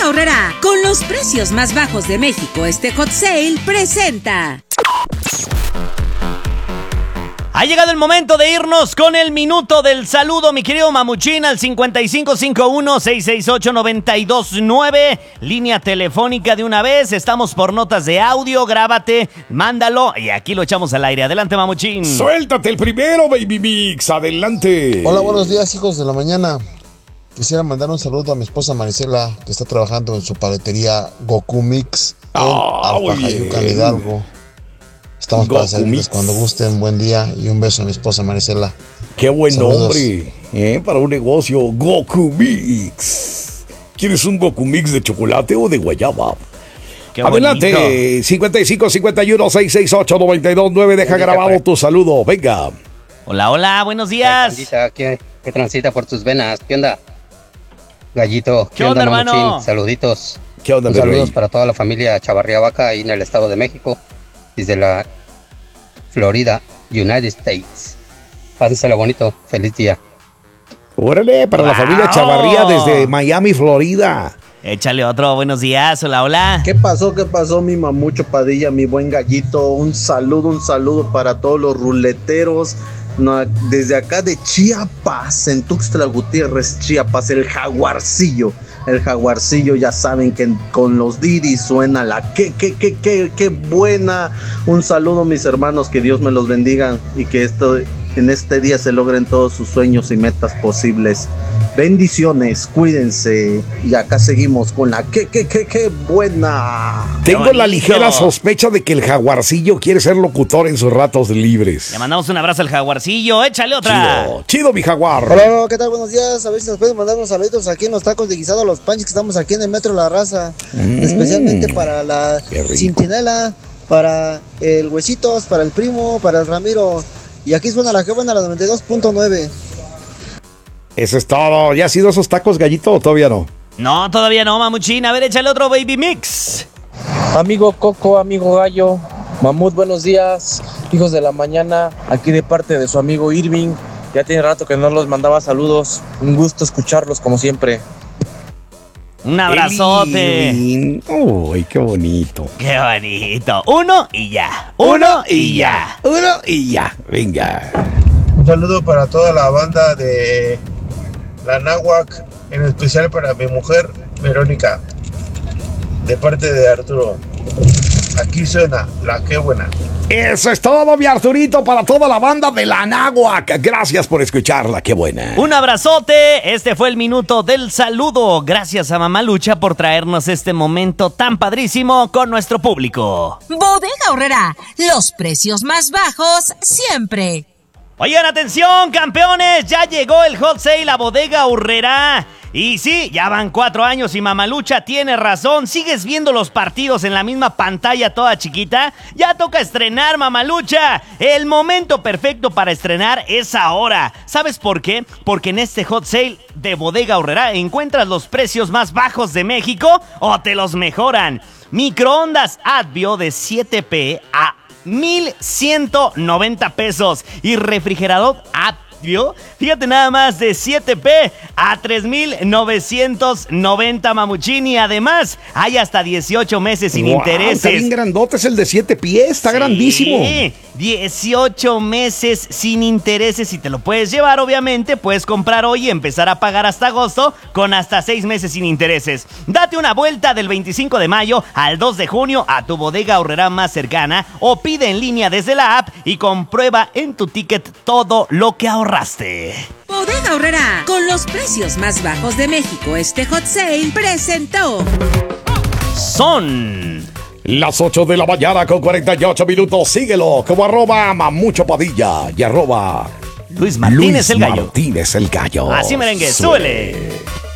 Aurrerá, con los precios más bajos de México, este Hot Sale presenta. Ha llegado el momento de irnos con el minuto del saludo, mi querido Mamuchín, al 5551-668-929, línea telefónica de una vez. Estamos por notas de audio, grábate, mándalo y aquí lo echamos al aire. Adelante, Mamuchín. Suéltate el primero, Baby Mix, adelante. Hola, buenos días, hijos de la mañana. Quisiera mandar un saludo a mi esposa Marisela, que está trabajando en su paletería Goku Mix en Alpajayucan, Hidalgo. Estamos para servirles cuando gusten. Buen día y un beso a mi esposa Marisela. Qué buen Saludos. nombre para un negocio, Goku Mix. ¿Quieres un Goku Mix de chocolate o de guayaba? Qué Adelante, bonito. 5551-668-929. Deja grabado tu saludo, venga. Hola, hola, buenos días. ¿Qué transita por tus venas? ¿Qué onda? Gallito, ¿Qué onda, hermano? Mamuchín? Saluditos. ¿Qué onda, Saludos bebé? para toda la familia Chavarría Vaca ahí en el Estado de México, desde la Florida, United States. Pásensela bonito, feliz día. Órale, para la familia Chavarría desde Miami, Florida. Échale otro, buenos días, hola, hola. ¿Qué pasó, mi Mamucho Padilla, mi buen Gallito? Un saludo para todos los ruleteros. Desde acá de Chiapas, en Tuxtla Gutiérrez, Chiapas, el jaguarcillo. El jaguarcillo, ya saben que con los Didi suena la qué buena. Un saludo, mis hermanos, que Dios me los bendiga y que en este día se logren todos sus sueños y metas posibles. Bendiciones, cuídense. Y acá seguimos con la qué buena. Tengo la ligera sospecha de que el jaguarcillo quiere ser locutor en sus ratos libres. Le mandamos un abrazo al jaguarcillo, échale otra. Chido, mi jaguar. Hola, ¿qué tal? Buenos días. A ver si nos pueden mandar unos saluditos aquí en los tacos de guisado, los panchos que estamos aquí en el Metro La Raza. Especialmente para la Centinela, para el Huesitos, para el Primo, para el Ramiro. Y aquí suena la que buena, la 92.9. Eso es todo. ¿Ya has ido a esos tacos, Gallito, o todavía no? No, todavía no, Mamuchín. A ver, échale otro, Baby Mix. Amigo Coco, amigo Gallo, Mamut, buenos días, hijos de la mañana, aquí de parte de su amigo Irving. Ya tiene rato que no los mandaba saludos, un gusto escucharlos como siempre. Un abrazote. Uy, qué bonito. Qué bonito. Uno y ya. Uno y ya. Venga. Un saludo para toda la banda de la Náhuac, en especial para mi mujer Verónica, de parte de Arturo. Aquí suena la qué buena. Eso es todo, mi Arturito, para toda la banda de la Náhuac. Gracias por escucharla, qué buena. Un abrazote. Este fue el minuto del saludo. Gracias a Mamá Lucha por traernos este momento tan padrísimo con nuestro público. Bodega Aurrerá, los precios más bajos siempre. Oigan, atención, campeones, ya llegó el Hot Sale a Bodega Aurrerá. Y sí, ya van 4 años y Mamalucha tiene razón. ¿Sigues viendo los partidos en la misma pantalla toda chiquita? Ya toca estrenar, Mamalucha. El momento perfecto para estrenar es ahora. ¿Sabes por qué? Porque en este Hot Sale de Bodega Aurrerá encuentras los precios más bajos de México o te los mejoran. Microondas Advio de 7P a 1,190 pesos y refrigerador Advio, fíjate nada más, de 7P a 3,990, Mamuchín, y además hay hasta 18 meses sin intereses. Está bien grandote, es el de 7 pies, está grandísimo. 18 meses sin intereses y te lo puedes llevar, obviamente. Puedes comprar hoy y empezar a pagar hasta agosto con hasta 6 meses sin intereses. Date una vuelta del 25 de mayo al 2 de junio a tu Bodega Aurrerá más cercana o pide en línea desde la app y comprueba en tu ticket todo lo que ahorraste. Bodega Aurrerá, con los precios más bajos de México, este Hot Sale presentó. Son las 8 de la mañana con 48 minutos. Síguelo como @Mamucho Padilla y @Luis Luis Martínez el Gallo. Martínez el Gallo. Así merengue, súbele.